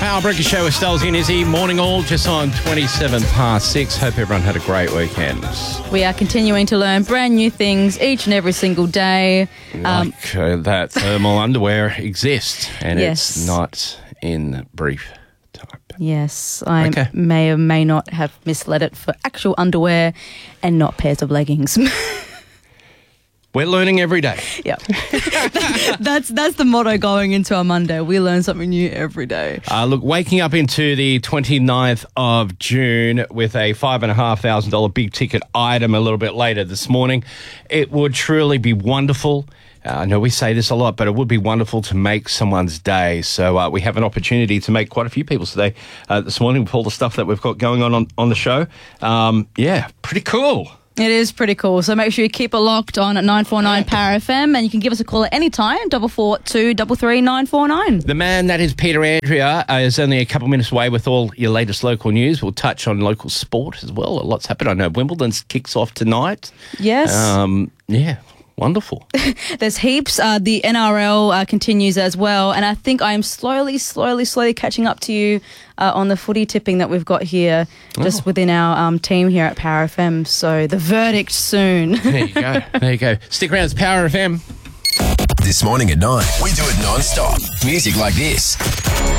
Power Breakfast Show with Stolzy and Izzy. Morning all, just on 6:27. Hope everyone had a great weekend. We are continuing to learn brand new things each and every single day. That thermal underwear exists and Yes. it's not in brief type. Yes, I may or may not have misled it for actual underwear and not pairs of leggings. We're learning every day. Yeah, that's the motto going into our Monday. We learn something new every day. Look, waking up into the 29th of June with a $5,500 big ticket item a little bit later this morning, it would truly be wonderful. I know we say this a lot, but it would be wonderful to make someone's day. So we have an opportunity to make quite a few people's day this morning with all the stuff that we've got going on the show. Yeah, pretty cool. It is pretty cool. So make sure you keep it locked on at 949 Power FM, and you can give us a call at any time, 442 33 949. The man that is Peter Andrea is only a couple minutes away with all your latest local news. We'll touch on local sport as well. A lot's happened. I know Wimbledon kicks off tonight. Yes. Yeah. Wonderful. There's heaps. The NRL continues as well. And I think I'm slowly catching up to you on the footy tipping that we've got here just within our team here at Power FM. So the verdict soon. There you go. Stick around. It's Power FM. This morning at 9, we do it non-stop. Music like this.